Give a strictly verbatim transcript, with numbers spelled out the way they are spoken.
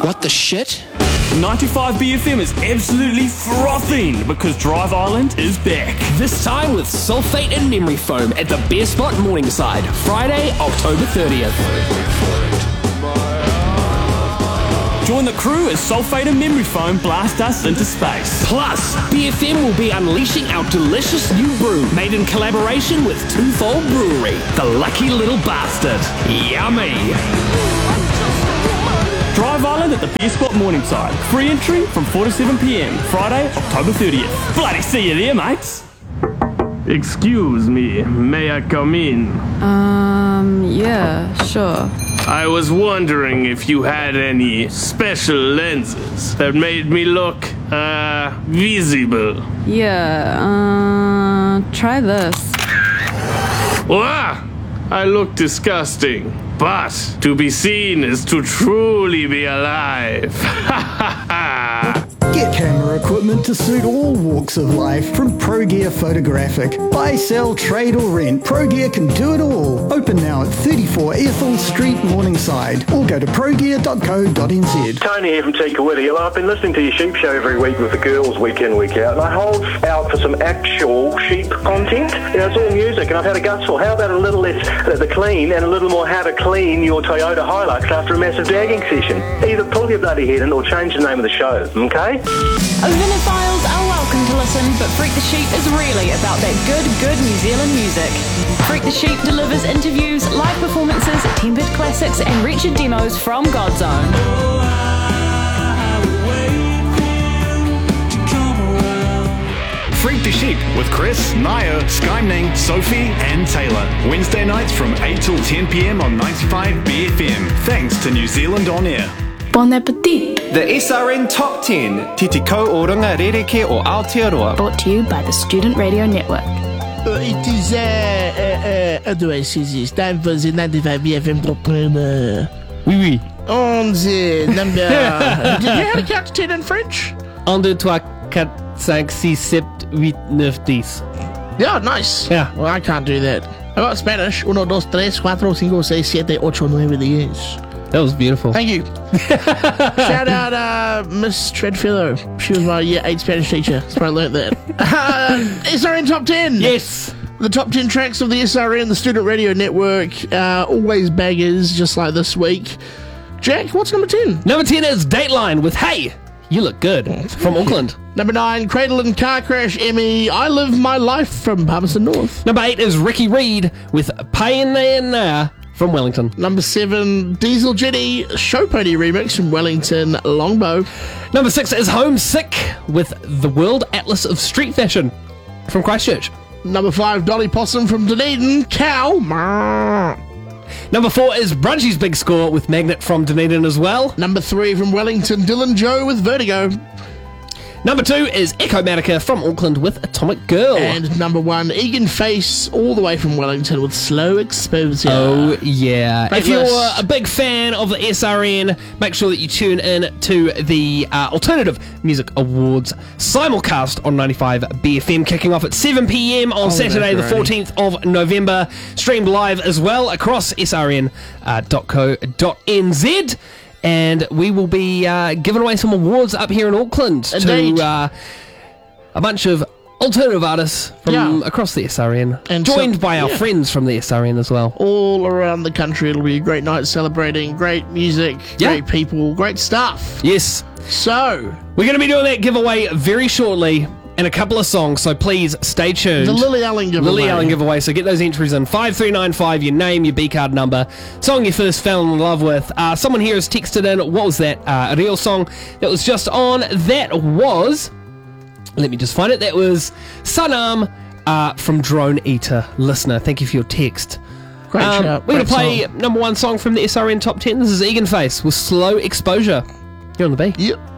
What the shit? ninety-five B F M is absolutely frothing because Drive Island is back. This time with Sulfate and Memory Foam at the Beer Spot Morningside, Friday, October thirtieth. Join the crew as Sulfate and Memory Foam blast us into space. Plus, B F M will be unleashing our delicious new brew made in collaboration with Twofold Brewery, the Lucky Little Bastard. Yummy! Drive Island at the Beer Spot Morningside. Free entry from four to seven p.m. Friday, October thirtieth. Bloody see you there, mates. Excuse me, may I come in? Um, yeah, sure. I was wondering if you had any special lenses that made me look, uh, visible. Yeah, uh, try this. Wah! I look disgusting. But to be seen is to truly be alive. Ha ha ha! Get camera equipment to suit all walks of life from ProGear Photographic. Buy, sell, trade or rent, ProGear can do it all. Open now at thirty-four Ethel Street, Morningside, or go to progear dot co dot n z. Tony here from Tikawiti. Well, I've been listening to your sheep show every week with the girls, week in, week out, and I hold out for some actual sheep content. You know, it's all music, and I've had a gutful. How about a little less uh, the clean and a little more how to clean your Toyota Hilux after a massive dagging session? Either pull your bloody head in or change the name of the show, okay? Vinophiles are welcome to listen, but Freak the Sheep is really about that good, good New Zealand music. Freak the Sheep delivers interviews, live performances, tempered classics, and wretched demos from Godzone. Freak the Sheep with Chris, Naya, Skymning, Sophie, and Taylor. Wednesday nights from eight till ten p.m. on ninety-five B F M. Thanks to New Zealand On Air. Bon appetit! The S R N Top ten, Titi Ko o Runga Rereke o Aotearoa. Brought to you by the Student Radio Network. Uh, it is, uh, uh, uh, how do I say this? Time for the ninety-five B F M Top ten. Uh, oui, oui. On the number... Did you know how to count to ten in French? un, deux, trois, quatre, cinq, six, sept, huit, neuf, dix. Yeah, nice. Yeah. Well, I can't do that. I got Spanish. Uno, dos, tres, cuatro, cinco, seis, siete, ocho, nueve, diez. That was beautiful. Thank you. Shout out uh, Miss Treadfellow. She was my year eight Spanish teacher. That's where I learnt that. Uh, S R N Top ten. Yes. The top ten tracks of the S R N, the Student Radio Network. Uh, always bangers, just like this week. Jack, what's number ten? Number ten is Dateline with Hey, You Look Good from Auckland. Number nine, Cradle and Car Crash, Emmy, I Live My Life from Palmerston North. Number eight is Ricky Reed with Pioneer from Wellington. Number seven, Diesel Jetty, Show Pony remix from Wellington, Longbow. Number six is Homesick with the World Atlas of Street Fashion from Christchurch. Number five, Dolly Possum from Dunedin, Cow. Number four is Brunchy's Big Score with Magnet from Dunedin as well. Number three from Wellington, Dylan Joe with Vertigo. Number two is Echomatica from Auckland with Atomic Girl. And number one, Egan Face, all the way from Wellington with Slow Exposure. Oh, yeah. Great if you're list. a big fan of the S R N, make sure that you tune in to the uh, Alternative Music Awards simulcast on ninety-five B F M, kicking off at seven p.m. on Oh, Saturday, the macaroni. fourteenth of November. Streamed live as well across s r n dot co dot n z. And we will be uh, giving away some awards up here in Auckland Indeed. to uh, a bunch of alternative artists from Yeah. across the S R N, And joined so- by our yeah. friends from the S R N as well. All around the country. It'll be a great night celebrating great music, Yeah. great people, great stuff. Yes. So, We're going to be doing that giveaway very shortly in a couple of songs, so please stay tuned. the Lily Allen giveaway. Lily Allen giveaway, so get those entries in. five three nine five, your name, your B-card number, song you first fell in love with. Uh, someone here has texted in, what was that? Uh, a real song that was just on. That was, let me just find it, that was Sunarm uh, from Drone Eater. Listener, thank you for your text. Great Um, shout. we're going Great to play song. number one song from the S R N Top ten. This is Egan Face with Slow Exposure. You're on the B. Yep.